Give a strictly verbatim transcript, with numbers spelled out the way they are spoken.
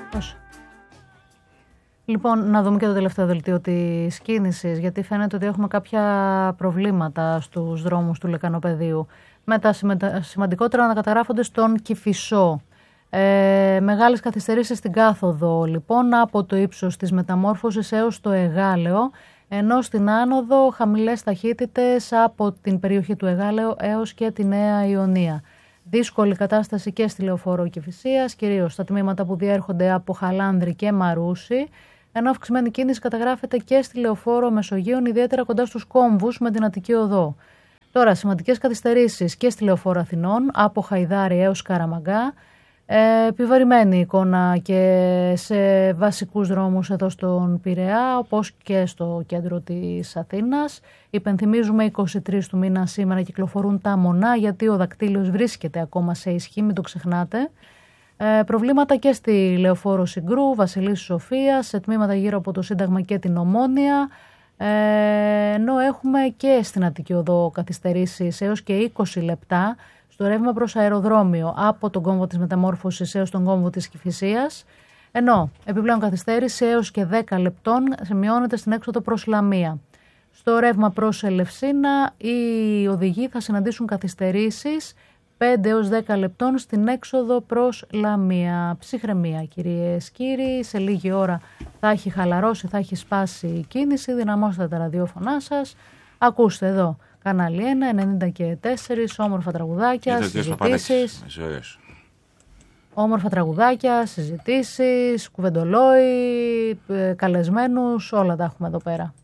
Πώς. Λοιπόν, να δούμε και το τελευταίο δελτίο της κίνησης, γιατί φαίνεται ότι έχουμε κάποια προβλήματα στους δρόμους του Λεκανοπεδίου. Με τα σημαντικότερα να καταγράφονται στον Κηφισό. Ε, μεγάλες καθυστερήσεις στην κάθοδο, λοιπόν, από το ύψος της Μεταμόρφωσης έως το Εγάλεο, ενώ στην άνοδο χαμηλές ταχύτητες από την περιοχή του Εγάλεο έως και τη Νέα Ιωνία. Δύσκολη κατάσταση και στη Λεωφόρο Κηφισίας, κυρίως στα τμήματα που διέρχονται από Χαλάνδρη και Μαρούσι, ενώ αυξημένη κίνηση καταγράφεται και στη Λεωφόρο Μεσογείων, ιδιαίτερα κοντά στους κόμβους με την Αττική Οδό. Τώρα, σημαντικές καθυστερήσεις και στη Λεωφόρο Αθηνών, από Χαϊδάρη έως Καραμαγκά. Ε, επιβαρημένη εικόνα και σε βασικούς δρόμους εδώ στον Πειραιά, όπως και στο κέντρο της Αθήνας. Υπενθυμίζουμε, είκοσι τρεις του μήνα σήμερα κυκλοφορούν τα μονά, γιατί ο δακτύλιος βρίσκεται ακόμα σε ισχύ, μην το ξεχνάτε. Ε, προβλήματα και στη Λεωφόρο Συγκρού, Βασιλής Σοφίας, σε τμήματα γύρω από το Σύνταγμα και την Ομόνια, ε, ενώ έχουμε και στην Αττική Οδό καθυστερήσεις έως και είκοσι λεπτά στο ρεύμα προς αεροδρόμιο από τον κόμβο της Μεταμόρφωσης έως τον κόμβο της Κηφισίας, ενώ επιπλέον καθυστέρηση έως και δέκα λεπτών σημειώνεται στην έξοδο προς Λαμία. Στο ρεύμα προς Ελευσίνα οι οδηγοί θα συναντήσουν καθυστερήσεις πέντε έως δέκα λεπτών στην έξοδο προς Λαμία. Ψυχραιμία, κυρίες, κύριοι, σε λίγη ώρα θα έχει χαλαρώσει, θα έχει σπάσει η κίνηση. Δυναμώστε τα ραδιόφωνά σας. Ακούστε εδώ, κανάλι ένα, ενενήντα και τέσσερα, όμορφα τραγουδάκια, συζητήσεις. Όμορφα τραγουδάκια, συζητήσεις, κουβεντολόι, καλεσμένους, όλα τα έχουμε εδώ πέρα.